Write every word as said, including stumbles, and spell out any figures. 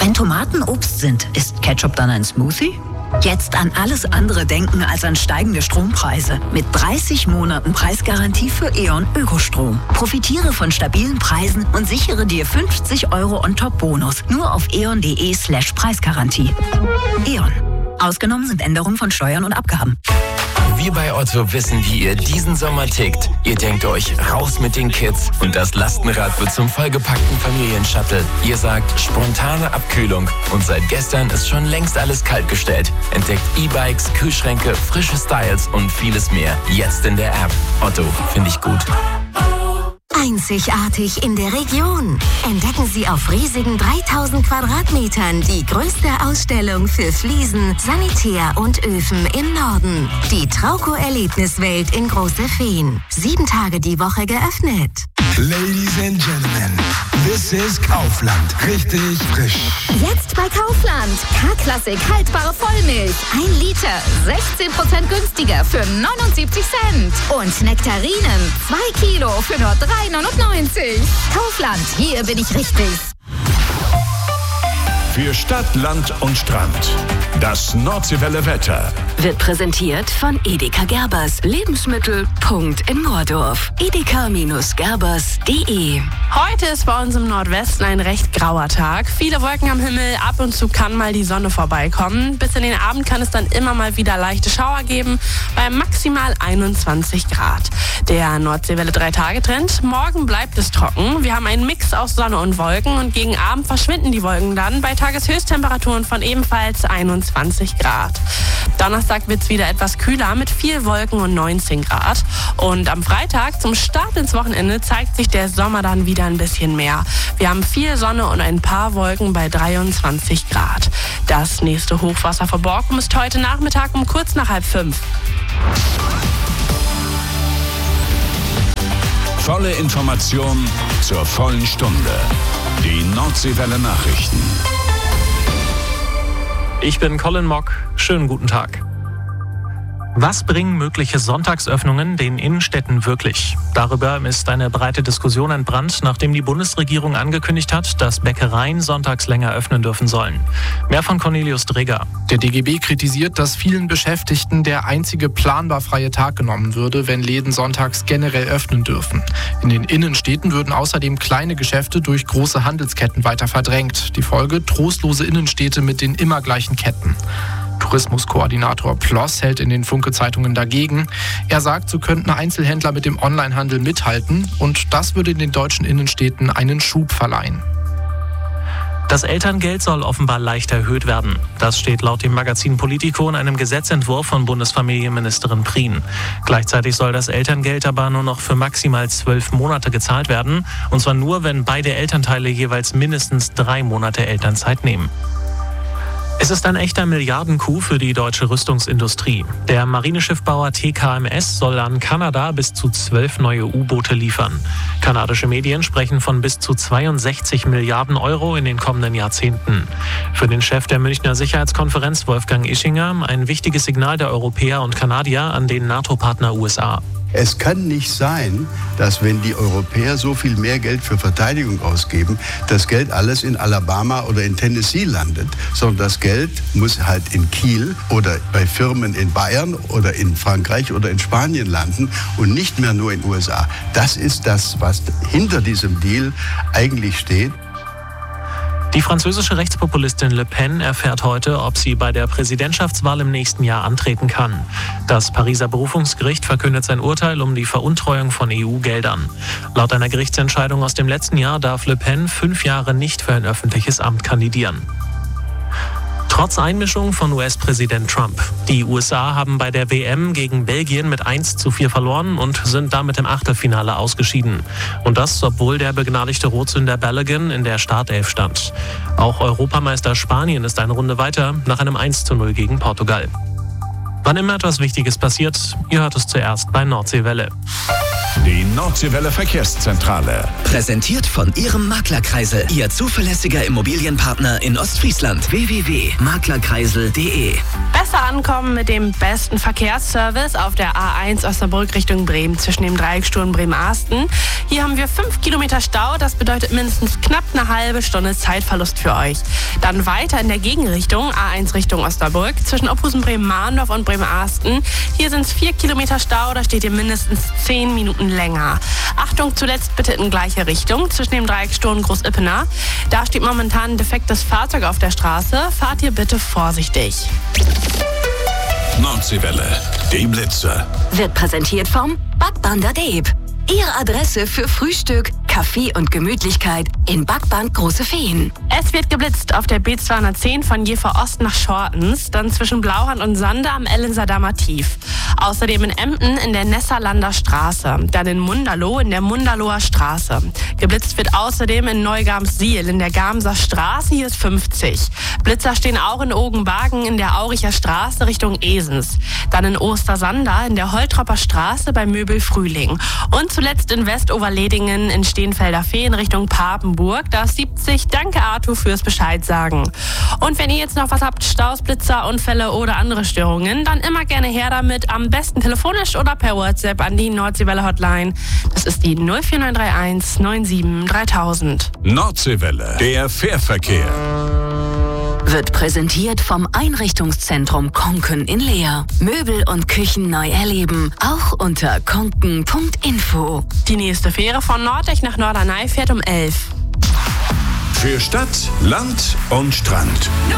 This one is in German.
Wenn Tomaten Obst sind, ist Ketchup dann ein Smoothie? Jetzt an alles andere denken als an steigende Strompreise. Mit dreißig Monaten Preisgarantie für E.ON Ökostrom. Profitiere von stabilen Preisen und sichere dir fünfzig Euro On-Top-Bonus. Nur auf eon.de slash Preisgarantie. E.ON. Ausgenommen sind Änderungen von Steuern und Abgaben. Wir bei Otto wissen, wie ihr diesen Sommer tickt. Ihr denkt euch, raus mit den Kids und das Lastenrad wird zum vollgepackten Familienshuttle. Ihr sagt, spontane Abkühlung und seit gestern ist schon längst alles kaltgestellt. Entdeckt E-Bikes, Kühlschränke, frische Styles und vieles mehr. Jetzt in der App. Otto, finde ich gut. Einzigartig in der Region. Entdecken Sie auf riesigen dreitausend Quadratmetern die größte Ausstellung für Fliesen, Sanitär und Öfen im Norden. Die Trauco-Erlebniswelt in Große Feen. Sieben Tage die Woche geöffnet. Ladies and Gentlemen, this is Kaufland. Richtig frisch. Jetzt bei Kaufland. K-Klassik haltbare Vollmilch. Ein Liter. sechzehn Prozent günstiger für neunundsiebzig Cent. Und Nektarinen. Zwei Kilo für nur drei neunundneunzig. Kaufland. Hier bin ich richtig. Für Stadt, Land und Strand. Das Nordseewelle Wetter wird präsentiert von Edeka Gerbers. Lebensmittel. Punkt in Mordorf. edeka Gerbers punkt de. Heute ist bei uns im Nordwesten ein recht grauer Tag. Viele Wolken am Himmel, ab und zu kann mal die Sonne vorbeikommen. Bis in den Abend kann es dann immer mal wieder leichte Schauer geben, bei maximal einundzwanzig Grad. Der Nordseewelle drei Tage Trend. Morgen bleibt es trocken. Wir haben einen Mix aus Sonne und Wolken und gegen Abend verschwinden die Wolken dann bei Tageshöchsttemperaturen von ebenfalls einundzwanzig Grad. Donnerstag wird es wieder etwas kühler mit viel Wolken und neunzehn Grad. Und am Freitag zum Start ins Wochenende zeigt sich der Sommer dann wieder ein bisschen mehr. Wir haben viel Sonne und ein paar Wolken bei dreiundzwanzig Grad. Das nächste Hochwasser vor Borkum ist heute Nachmittag um kurz nach halb fünf. Volle Information zur vollen Stunde. Die Nordseewelle Nachrichten. Ich bin Colin Mock. Schönen guten Tag. Was bringen mögliche Sonntagsöffnungen den Innenstädten wirklich? Darüber ist eine breite Diskussion entbrannt, nachdem die Bundesregierung angekündigt hat, dass Bäckereien sonntags länger öffnen dürfen sollen. Mehr von Cornelius Dreger. Der D G B kritisiert, dass vielen Beschäftigten der einzige planbar freie Tag genommen würde, wenn Läden sonntags generell öffnen dürfen. In den Innenstädten würden außerdem kleine Geschäfte durch große Handelsketten weiter verdrängt. Die Folge: trostlose Innenstädte mit den immer gleichen Ketten. Tourismuskoordinator Ploss hält in den Funke-Zeitungen dagegen. Er sagt, so könnten Einzelhändler mit dem Onlinehandel mithalten und das würde in den deutschen Innenstädten einen Schub verleihen. Das Elterngeld soll offenbar leicht erhöht werden. Das steht laut dem Magazin Politico in einem Gesetzentwurf von Bundesfamilienministerin Prien. Gleichzeitig soll das Elterngeld aber nur noch für maximal zwölf Monate gezahlt werden. Und zwar nur, wenn beide Elternteile jeweils mindestens drei Monate Elternzeit nehmen. Es ist ein echter Milliarden-Coup für die deutsche Rüstungsindustrie. Der Marineschiffbauer T K M S soll an Kanada bis zu zwölf neue U-Boote liefern. Kanadische Medien sprechen von bis zu zweiundsechzig Milliarden Euro in den kommenden Jahrzehnten. Für den Chef der Münchner Sicherheitskonferenz, Wolfgang Ischinger, ein wichtiges Signal der Europäer und Kanadier an den NATO-Partner U S A. Es kann nicht sein, dass wenn die Europäer so viel mehr Geld für Verteidigung ausgeben, das Geld alles in Alabama oder in Tennessee landet, sondern das Geld muss halt in Kiel oder bei Firmen in Bayern oder in Frankreich oder in Spanien landen und nicht mehr nur in den U S A. Das ist das, was hinter diesem Deal eigentlich steht. Die französische Rechtspopulistin Le Pen erfährt heute, ob sie bei der Präsidentschaftswahl im nächsten Jahr antreten kann. Das Pariser Berufungsgericht verkündet sein Urteil um die Veruntreuung von E U-Geldern. Laut einer Gerichtsentscheidung aus dem letzten Jahr darf Le Pen fünf Jahre nicht für ein öffentliches Amt kandidieren. Trotz Einmischung von U S-Präsident Trump. Die U S A haben bei der W M gegen Belgien mit eins zu vier verloren und sind damit im Achtelfinale ausgeschieden. Und das, obwohl der begnadigte Rotsünder Balogun in der Startelf stand. Auch Europameister Spanien ist eine Runde weiter nach einem eins zu null gegen Portugal. Wann immer etwas Wichtiges passiert, ihr hört es zuerst bei Nordseewelle. Die Nordseewelle Verkehrszentrale. Präsentiert von Ihrem Maklerkreisel. Ihr zuverlässiger Immobilienpartner in Ostfriesland. w w w punkt maklerkreisel punkt de. Besser ankommen mit dem besten Verkehrsservice auf der A eins Osnabrück Richtung Bremen zwischen dem Dreiecksturm Bremen-Arsten. Hier haben wir fünf Kilometer Stau. Das bedeutet mindestens knapp eine halbe Stunde Zeitverlust für euch. Dann weiter in der Gegenrichtung, A eins Richtung Osnabrück zwischen Opphusen-Bremen-Mahndorf und Bremen-Arsten. Hier sind es vier Kilometer Stau. Da steht ihr mindestens zehn Minuten länger. Achtung, zuletzt bitte in gleiche Richtung zwischen dem Dreiecksturm Groß-Ippener. Da steht momentan ein defektes Fahrzeug auf der Straße. Fahrt ihr bitte vorsichtig. Nordseewelle, die Blitzer. Wird präsentiert vom Backband der Deeb. Ihre Adresse für Frühstück, Kaffee und Gemütlichkeit in Backband Große Feen. Es wird geblitzt auf der B zweihundertzehn von Jever Ost nach Schortens, dann zwischen Blauhand und Sande am Ellenser Tief. Außerdem in Emden in der Nessalander Straße, dann in Munderloh in der Munderloher Straße. Geblitzt wird außerdem in Neugams-Siel in der Gamser Straße, hier ist fünfzig. Blitzer stehen auch in Ogenbagen in der Auricher Straße Richtung Esens. Dann in Ostersander in der Holtropper Straße bei Möbel Frühling. Und zuletzt in Westoverledingen in Steenfelder Feen Richtung Papenburg. Da ist siebzig. Danke Arthur fürs Bescheid sagen. Und wenn ihr jetzt noch was habt, Staus, Blitzer, Unfälle oder andere Störungen, dann immer gerne her damit. Am besten telefonisch oder per WhatsApp an die Nordseewelle Hotline. Das ist die null vier neun drei eins neun sieben dreitausend. Nordseewelle, der Fährverkehr. Wird präsentiert vom Einrichtungszentrum Konken in Leer. Möbel und Küchen neu erleben, auch unter konken punkt info. Die nächste Fähre von Norddeich nach Norderney fährt um elf. Für Stadt, Land und Strand.